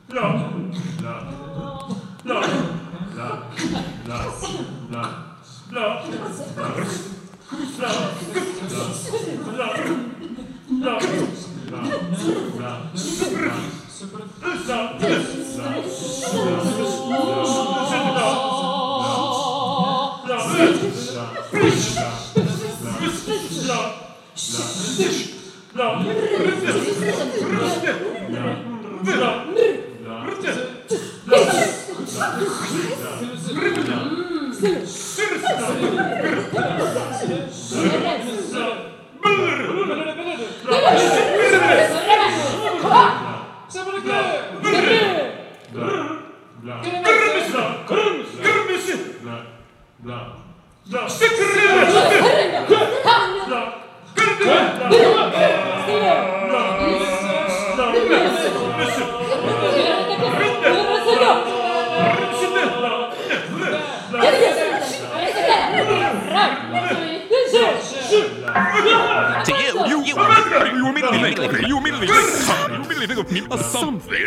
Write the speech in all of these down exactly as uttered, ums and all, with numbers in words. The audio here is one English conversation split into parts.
To you, you, you, you immediately think, you immediately think, you immediately think of me as something.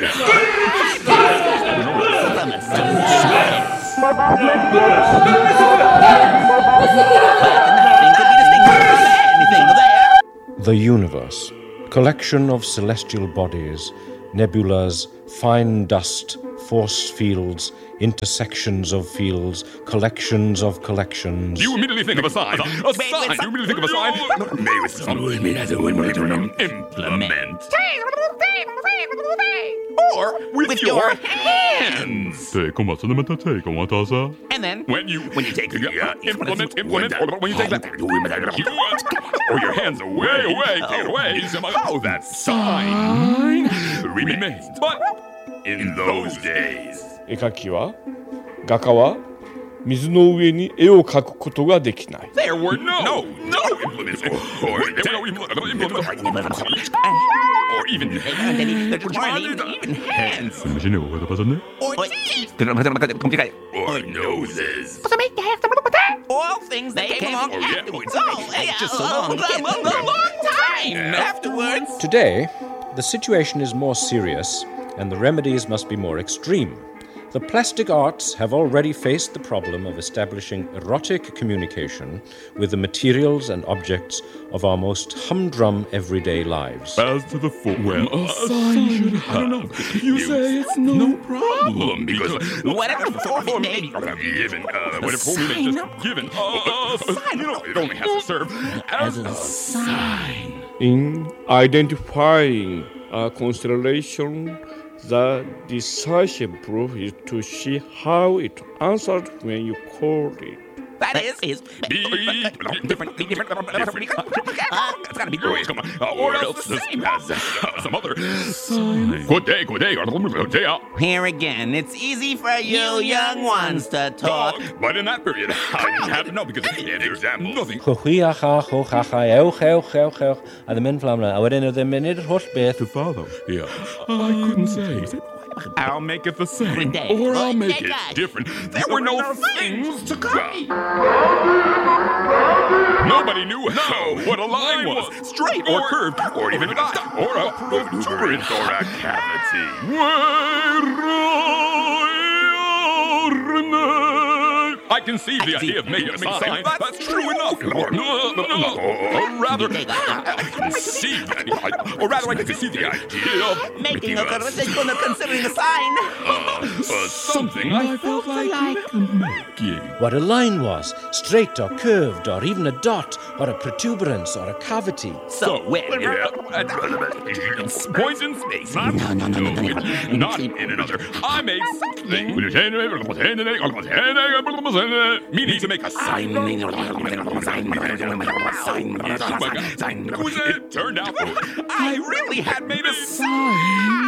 The universe, collection of celestial bodies, nebulas, fine dust, force fields, intersections of fields, collections of collections. You immediately think of a sign. A sign. You immediately think of a sign. Maybe with some implement. Or with, with your, your hands. And then when you when you take the uh, implement implement or when you take that you, or your hands away away take it away. Oh, that sign remains. But in those days. 絵描きは画家は水の上に絵を描くことができない。 There were no no no implements or no implements or even even hands. Or teeth. Or noses. All things that came along afterwards. Oh, just so long. A long time afterwards. Today, the situation is more serious and the remedies must be more extreme. The plastic arts have already faced the problem of establishing erotic communication with the materials and objects of our most humdrum everyday lives. As to the form, well, a sign should have. I don't know. You, you say it's no, no problem because whatever form may be given, uh, whatever form may be just given, uh, a sign, you know, it only has to serve as a sign. In identifying a constellation, the decisive proof is to see how it answered when you called it. That is, is different, different, different. It's gotta be always come on, or else the same as some other sign. Good day, good day, good day. Here again, it's easy for you young ones to talk. But in that period, I didn't have to know because in example, nothing. To father, yeah, I couldn't say. I'll make it the same, or I'll make it different. There were no things to copy. Nobody knew how, what a line was, straight or curved, or even a dot, or a protuberance, or a cavity. I conceive the idea of making a sign. That's true enough. Or, or rather, I conceive, or rather, I conceive the idea of making a considering a sign. Uh, uh, something I felt like making. What a line was, straight or curved, or even a dot, or a protuberance, or a cavity. So when yeah, points in space. Not, no, no, no, no, no, no, not in another. I made something. Meaning to make a sign. It turned out I really had made a sign.